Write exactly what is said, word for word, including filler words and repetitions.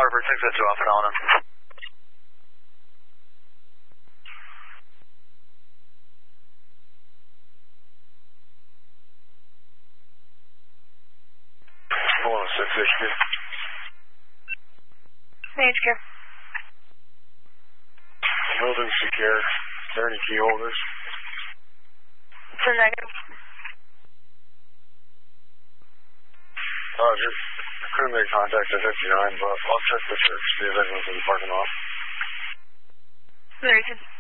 Harvard six oh two off and on. one oh six H Q. H Q. Building secure. Is there any key holders? It's a negative. Roger. I couldn't make contact at fifty-nine, but I'll check the search, see if anyone's in the parking lot. Very good.